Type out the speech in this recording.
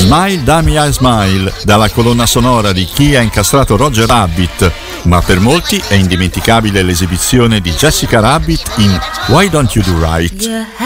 Smile Damn I Smile, dalla colonna sonora di Chi ha incastrato Roger Rabbit, ma per molti è indimenticabile l'esibizione di Jessica Rabbit in Why Don't You Do Right.